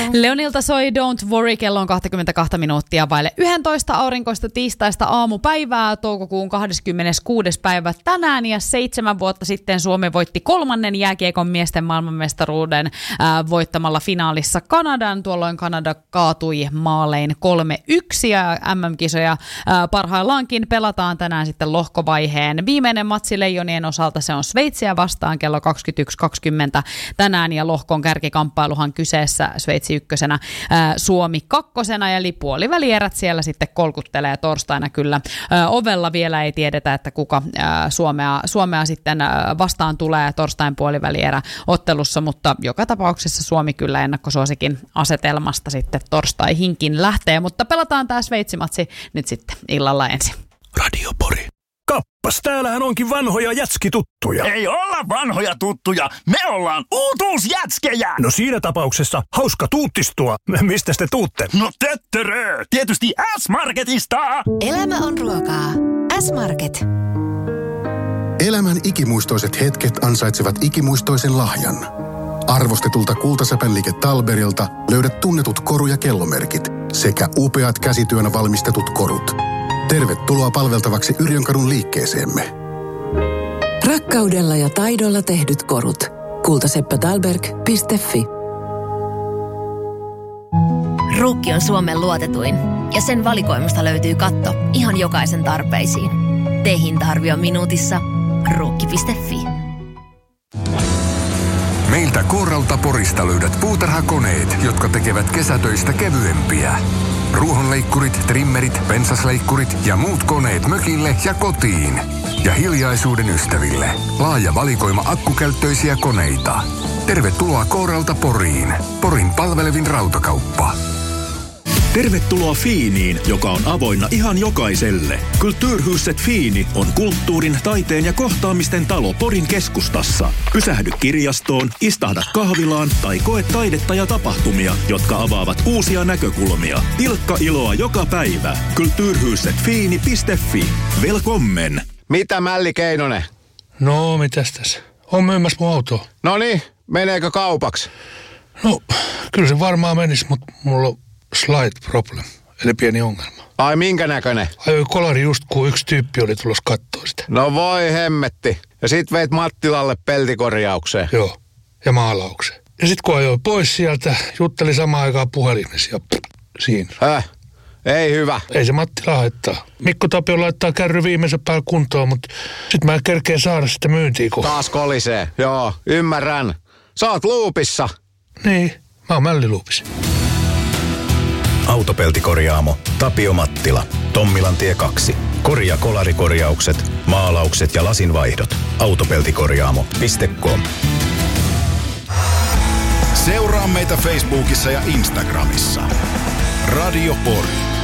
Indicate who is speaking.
Speaker 1: Leonilta soi Don't Worry, kello on 22 minuuttia vaille 11 aurinkoista tiistaista aamupäivää, toukokuun 26. päivä tänään, ja 7 vuotta sitten Suomi voitti 3. jääkiekon miesten maailmanmestaruuden voittamalla finaalissa Kanadan. Tuolloin Kanada kaatui maalein 3-1, ja MM-kisoja parhaillaankin pelataan tänään sitten lohkovaiheen viimeinen matsi Leijonien osalta. Se on Sveitsiä vastaan kello 21.20 tänään, ja lohkon kärkikamppailuhan kyseessä Sveitsi ykkösenä, Suomi kakkosena, eli puolivälierät siellä sitten kolkuttelee torstaina kyllä. Ovella vielä ei tiedetä, että kuka Suomea sitten vastaan tulee torstain puolivälierä ottelussa, mutta joka tapauksessa Suomi kyllä ennakkosuosikin asetelmasta sitten torstaihinkin lähtee, mutta pelataan tämä Sveitsimatsi nyt sitten illalla ensin.
Speaker 2: Radio Pori. Kappas, täällähän onkin vanhoja jätskituttuja.
Speaker 3: Ei olla vanhoja tuttuja, me ollaan uutuusjätskejä.
Speaker 2: No siinä tapauksessa hauska tuuttistua. Mistä te tuutte?
Speaker 3: No töttörö, tietysti S-Marketista.
Speaker 4: Elämä on ruokaa. S-Market.
Speaker 5: Elämän ikimuistoiset hetket ansaitsevat ikimuistoisen lahjan. Arvostetulta kultasäpänliike Talberilta löydät tunnetut koru- ja kellomerkit sekä upeat käsityönä valmistetut korut. Tervetuloa palveltavaksi Yrjönkadun liikkeeseemme.
Speaker 4: Rakkaudella ja taidolla tehdyt korut. kultaseppätalberg.fi.
Speaker 6: Ruukki on Suomen luotetuin, ja sen valikoimasta löytyy katto ihan jokaisen tarpeisiin. Tee hinta-arvio minuutissa. Ruukki.fi.
Speaker 7: Meiltä Kooralta Porista löydät puutarhakoneet, jotka tekevät kesätöistä kevyempiä. Ruohonleikkurit, trimmerit, pensasleikkurit ja muut koneet mökille ja kotiin. Ja hiljaisuuden ystäville laaja valikoima akkukäyttöisiä koneita. Tervetuloa Kooralta Poriin. Porin palvelevin rautakauppa.
Speaker 2: Tervetuloa Fiiniin, joka on avoinna ihan jokaiselle. Kulturhuset Fiini on kulttuurin, taiteen ja kohtaamisten talo Porin keskustassa. Pysähdy kirjastoon, istahda kahvilaan tai koe taidetta ja tapahtumia, jotka avaavat uusia näkökulmia. Pilkka iloa joka päivä. Kulturhusetfiini.fi. Velkommen!
Speaker 8: Mitä Mälli Keinonen?
Speaker 9: No, mitäs tässä? On myymässä mun autoa.
Speaker 8: Noniin, meneekö kaupaksi?
Speaker 9: No, kyllä se varmaan menisi, mutta mulla on slight problem, eli pieni ongelma.
Speaker 8: Ai minkä näköinen?
Speaker 9: Ajoi kolari just kun yksi tyyppi oli tulossa kattoo sitä.
Speaker 8: No voi hemmetti. Ja sit veit Mattilalle peltikorjaukseen.
Speaker 9: Joo, ja maalaukseen. Ja sit kun ajoi pois sieltä, jutteli samaan aikaan puhelimessa ja siinä.
Speaker 8: Ei hyvä.
Speaker 9: Ei se Mattila haittaa. Mikko Tapio laittaa kärry viimeisen päällä kuntoon, mutta sit mä en kerkeä saada sitä myyntiin.
Speaker 8: Taas kolisee. Joo, ymmärrän. Sä oot luupissa.
Speaker 9: Niin, mä oon mälliluupissa.
Speaker 10: Autopeltikorjaamo Tapio Mattila. Tommilantie 2. Kolarikorjaukset, maalaukset ja lasinvaihdot. Autopeltikorjaamo.com.
Speaker 11: Seuraa meitä Facebookissa ja Instagramissa. Radio Pori.